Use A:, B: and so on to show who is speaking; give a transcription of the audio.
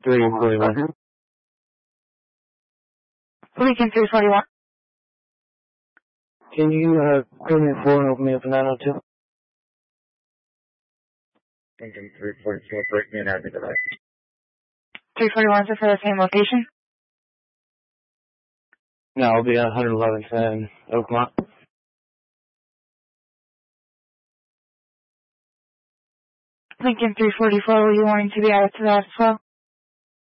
A: 341.
B: Lincoln 341.
A: Can you come in 4 and open me up for 902?
C: Lincoln 344, break me an admin device.
B: 341 is for the same location.
A: No, I'll be at 11110 Oakmont.
B: Lincoln 344, were you wanting to be added to that as well?